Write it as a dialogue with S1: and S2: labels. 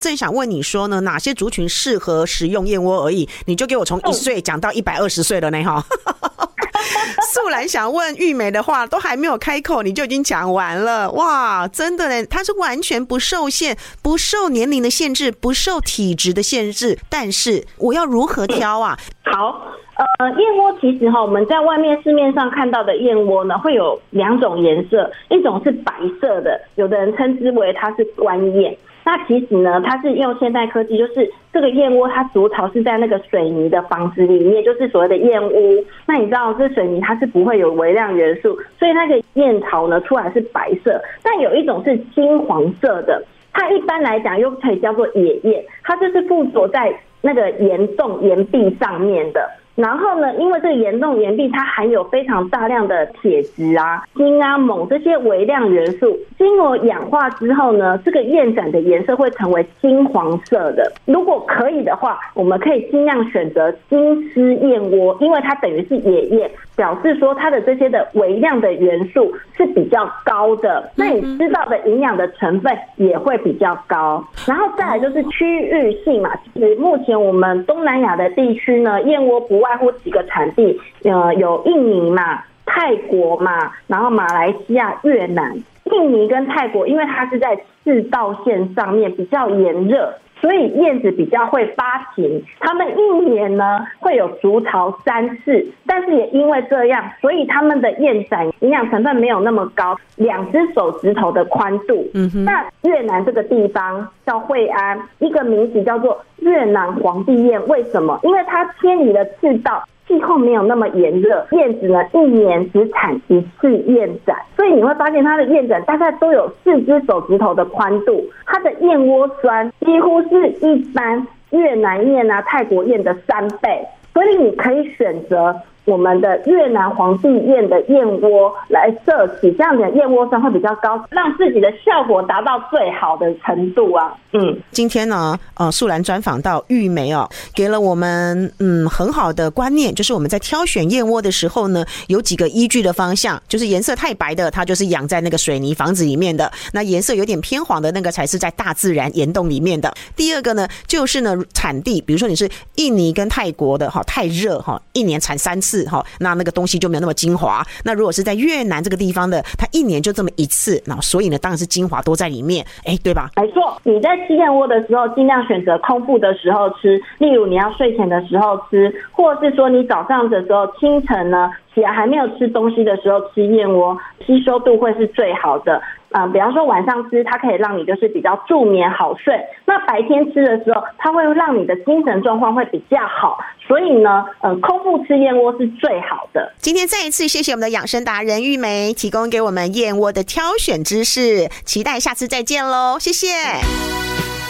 S1: 正想问你说呢，哪些族群适合食用燕窝而已，你就给我从1岁讲到120岁了呢哈。素兰想问玉梅的话，都还没有开口，你就已经讲完了。哇，真的呢，它是完全不受限，不受年龄的限制，不受体质的限制。但是我要如何挑啊？
S2: 好，燕窝其实我们在外面市面上看到的燕窝呢，会有2种颜色，一种是白色的，有的人称之为它是官燕。那其实呢，它是用现代科技，就是这个燕窝它筑巢是在那个水泥的房子里面，就是所谓的燕屋。那你知道这水泥它是不会有微量元素，所以那个燕巢呢出来是白色。但有一种是金黄色的，它一般来讲又可以叫做野燕，它就是附着在那个岩洞岩壁上面的。然后呢，因为这个岩洞岩壁它含有非常大量的铁质啊、锌啊、锰这些微量元素，经过氧化之后呢，这个燕盏的颜色会成为金黄色的。如果可以的话，我们可以尽量选择金丝燕窝，因为它等于是野燕，表示说它的这些的微量的元素是比较高的，那你吃到的营养的成分也会比较高。然后再来就是区域性嘛，其实目前我们东南亚的地区呢，燕窝不外乎几个产地，有印尼嘛、泰国嘛，然后马来西亚、越南。印尼跟泰国因为它是在赤道线上面比较炎热，所以燕子比较会发情，他们一年呢会有筑巢3次，但是也因为这样，所以他们的燕盏营养成分没有那么高，2只手指头的宽度。那越南这个地方叫惠安，一个名字叫做越南皇帝燕，为什么？因为它偏离了赤道，气候没有那么炎热，燕子呢一年只产1次燕盏，所以你会发现它的燕盏大概都有4只手指头的宽度，它的燕窝酸几乎是一般越南燕啊、泰国燕的3倍，所以你可以选择我们的越南皇帝燕的燕窝来摄取，这样子的燕窝酸会比较高，让自己的效果达到最好的程度啊。
S1: 今天呢，素兰专访到玉梅哦，给了我们很好的观念，就是我们在挑选燕窝的时候呢，有几个依据的方向，就是颜色太白的，它就是养在那个水泥房子里面的；那颜色有点偏黄的那个才是在大自然岩洞里面的。第二个呢，就是呢产地，比如说你是印尼跟泰国的太热一年产3次那个东西就没有那么精华。那如果是在越南这个地方的，它一年就这么1次，那所以呢当然是精华多在里面，对吧？
S2: 没错，你在吃燕窝的时候尽量选择空腹的时候吃，例如你要睡前的时候吃，或是说你早上的时候清晨呢起来还没有吃东西的时候吃燕窝，吸收度会是最好的。比方说晚上吃，它可以让你就是比较助眠好睡，那白天吃的时候它会让你的精神状况会比较好，所以呢空腹吃燕窝是最好的。
S1: 今天再一次谢谢我们的养生达人玉梅提供给我们燕窝的挑选知识，期待下次再见咯，谢谢。